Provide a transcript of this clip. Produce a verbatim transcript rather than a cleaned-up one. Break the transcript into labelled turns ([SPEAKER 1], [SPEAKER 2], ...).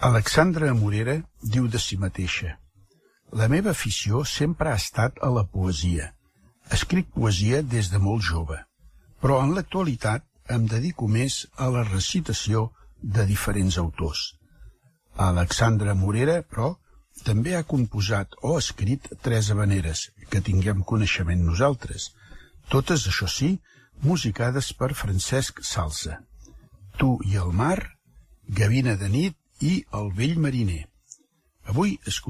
[SPEAKER 1] Alexandra Morera diu de si mateixa: la meva afició sempre ha estat a la poesia. Escric poesia des de molt jove, però en l'actualitat em dedico més a la recitació de diferents autors. Alexandra Morera, però, també ha composat o escrit tres havaneres, que tinguem coneixement nosaltres, totes, això sí, musicades per Francesc Salsa. Tu i el mar, Gavina de nit i El vell mariner. Avui escoltem